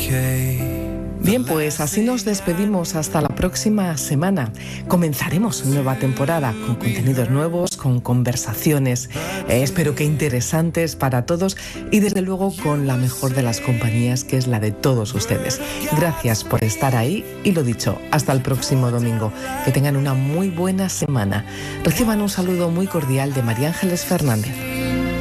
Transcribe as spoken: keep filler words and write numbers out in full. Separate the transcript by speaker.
Speaker 1: Bien, pues así nos despedimos hasta la próxima semana. Comenzaremos nueva temporada con contenidos nuevos, con conversaciones, eh, espero que interesantes para todos y desde luego con la mejor de las compañías, que es la de todos ustedes. Gracias por estar ahí y lo dicho, hasta el próximo domingo. Que tengan una muy buena semana. Reciban un saludo muy cordial de María Ángeles Fernández.